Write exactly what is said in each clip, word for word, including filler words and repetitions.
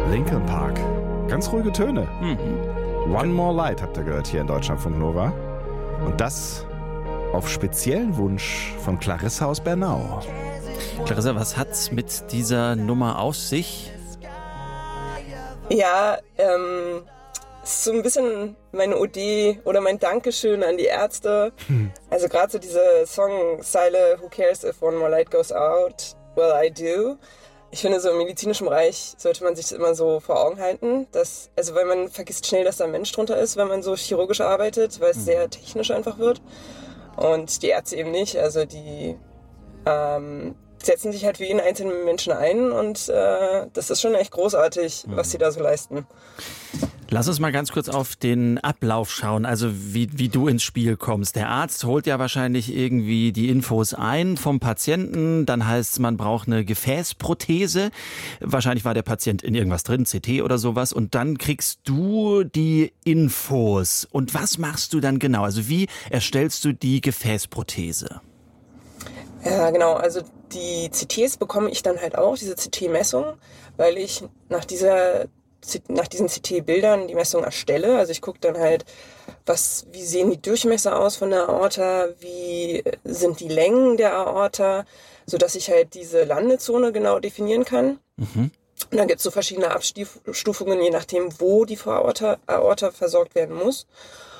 Linkin Park. Ganz ruhige Töne. Mhm. One More Light habt ihr gehört hier in Deutschlandfunk Nova. Und das auf speziellen Wunsch von Clarissa aus Bernau. Clarissa, was hat's mit dieser Nummer auf sich? Ja, ähm, ist so ein bisschen meine Ode oder mein Dankeschön an die Ärzte. Hm. Also gerade so diese Songzeile Who cares if one more light goes out? Well, I do. Ich finde, so im medizinischen Bereich sollte man sich das immer so vor Augen halten, dass, also weil man vergisst schnell, dass da ein Mensch drunter ist, wenn man so chirurgisch arbeitet, weil es sehr technisch einfach wird. Und die Ärzte eben nicht, also die ähm, setzen sich halt für jeden einzelnen Menschen ein und äh, das ist schon echt großartig, was sie da so leisten. Lass uns mal ganz kurz auf den Ablauf schauen, also wie, wie du ins Spiel kommst. Der Arzt holt ja wahrscheinlich irgendwie die Infos ein vom Patienten, dann heißt es, man braucht eine Gefäßprothese. Wahrscheinlich war der Patient in irgendwas drin, C T oder sowas, und dann kriegst du die Infos. Und was machst du dann genau? Also wie erstellst du die Gefäßprothese? Ja, genau, also die C Ts bekomme ich dann halt auch, diese C T-Messung, weil ich nach dieser nach diesen C T-Bildern die Messung erstelle. Also ich gucke dann halt, was, wie sehen die Durchmesser aus von der Aorta, wie sind die Längen der Aorta, sodass ich halt diese Landezone genau definieren kann. Mhm. Und dann gibt es so verschiedene Abstufungen, je nachdem, wo die Aorta, Aorta versorgt werden muss.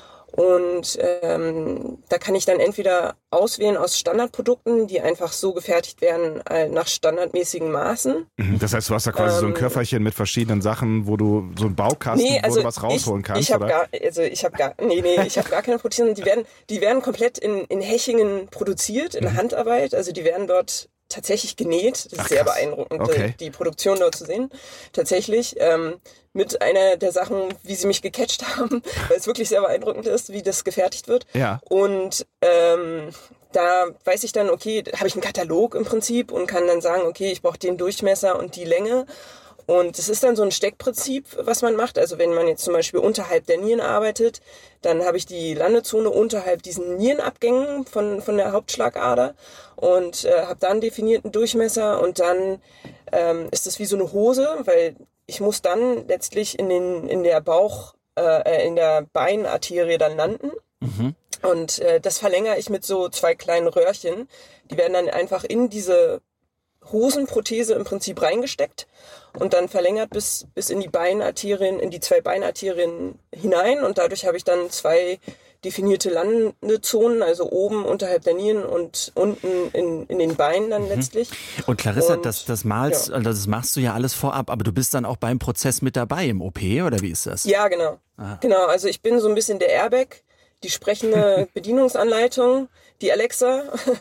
Und ähm, da kann ich dann entweder auswählen aus Standardprodukten, die einfach so gefertigt werden äh, nach standardmäßigen Maßen. Das heißt, du hast da quasi ähm, so ein Köfferchen mit verschiedenen Sachen, wo du so einen Baukasten, nee, also wo du was rausholen ich, kannst, ich hab oder? Gar, also ich habe gar, nee, nee, ich habe gar keine Prothesen. Die werden, die werden komplett in, in Hechingen produziert, in mhm. Handarbeit. Also die werden dort tatsächlich genäht. Das ist Ach, sehr beeindruckend, okay. die, die Produktion dort zu sehen. Tatsächlich ähm, mit einer der Sachen, wie sie mich gecatcht haben, weil es wirklich sehr beeindruckend ist, wie das gefertigt wird. Ja. Und ähm, da weiß ich dann, okay, da habe ich einen Katalog im Prinzip und kann dann sagen, okay, ich brauche den Durchmesser und die Länge. Und es ist dann so ein Steckprinzip, was man macht. Also wenn man jetzt zum Beispiel unterhalb der Nieren arbeitet, dann habe ich die Landezone unterhalb diesen Nierenabgängen von, von der Hauptschlagader und äh, habe dann einen definierten Durchmesser und dann ähm, ist das wie so eine Hose, weil ich muss dann letztlich in den in der Bauch, äh, in der Beinarterie dann landen. Mhm. Und äh, das verlängere ich mit so zwei kleinen Röhrchen. Die werden dann einfach in diese Hosenprothese im Prinzip reingesteckt und dann verlängert bis bis in die Beinarterien, in die zwei Beinarterien hinein und dadurch habe ich dann zwei definierte Landezonen, also oben unterhalb der Nieren und unten in, in den Beinen dann mhm. letztlich. Und Clarissa, und, das, das malst, ja. also das machst du ja alles vorab, aber du bist dann auch beim Prozess mit dabei im O P, oder wie ist das? Ja, genau. Aha. Genau, also ich bin so ein bisschen der Airbag, die sprechende Bedienungsanleitung, die Alexa,